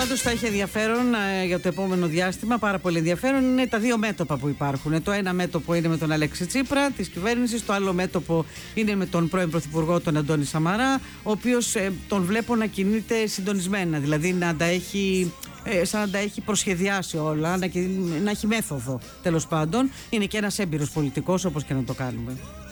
Πάντως θα έχει ενδιαφέρον για το επόμενο διάστημα, πάρα πολύ ενδιαφέρον είναι τα δύο μέτωπα που υπάρχουν. Το ένα μέτωπο είναι με τον Αλέξη Τσίπρα της κυβέρνησης, το άλλο μέτωπο είναι με τον πρώην Πρωθυπουργό, τον Αντώνη Σαμαρά, ο οποίος τον βλέπω να κινείται συντονισμένα, δηλαδή να τα έχει, σαν να τα έχει προσχεδιάσει όλα, να έχει μέθοδο τέλος πάντων. Είναι και ένας έμπειρος πολιτικός, όπως και να το κάνουμε.